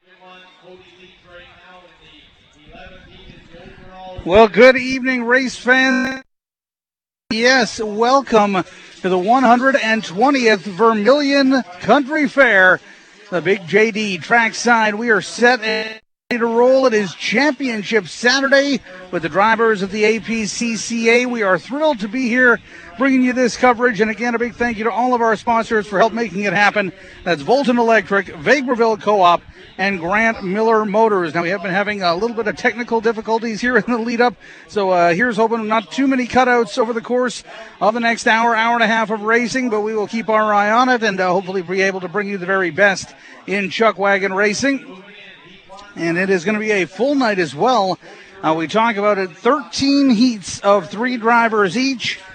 Well, good evening, race fans. Yes, welcome to the 120th Vermilion Country Fair, the Big JD trackside. We are set and ready to roll. It is Championship Saturday with the drivers of the APCCA. We are thrilled to be here bringing you this coverage. And again, a big thank you to all of our sponsors for help making it happen. That's Volton Electric, Vegreville Co-op, and Grant Miller Motors. Now, we have been having a little bit of technical difficulties here in the lead-up, so here's hoping not too many cutouts over the course of the next hour and a half of racing, but we will keep our eye on it and hopefully be able to bring you the very best in chuck wagon racing. And it is going to be a full night as well. We talk about it, 13 heats of 3 drivers each.